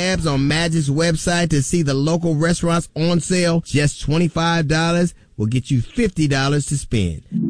tabs on Magic's website to see the local restaurants on sale. Just $25 will get you $50 to spend.